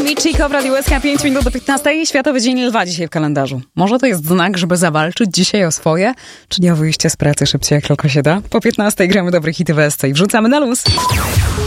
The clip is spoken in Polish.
Amy Chico w Radiu SK 5 minut do 15. Światowy Dzień Lwa dzisiaj w kalendarzu. Może to jest znak, żeby zawalczyć dzisiaj o swoje, czyli o wyjście z pracy szybciej jak tylko się da? Po 15 gramy dobre hity w SC i wrzucamy na luz.